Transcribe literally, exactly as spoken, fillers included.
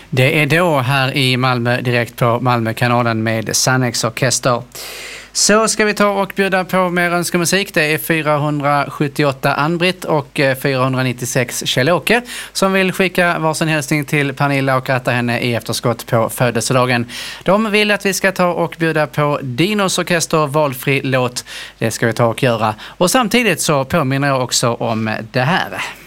Det är då här i Malmö direkt på Malmökanalen med Sannex Orkester. Så ska vi ta och bjuda på mer önskemusik. Det är fyrahundrasjuttioåtta Ann-Britt och fyrahundranittiosex Kjell-Åke som vill skicka varsin hälsning till Pernilla och gratta henne i efterskott på födelsedagen. De vill att vi ska ta och bjuda på Dinos Orkester valfri låt. Det ska vi ta och göra. Och samtidigt så påminner jag också om det här.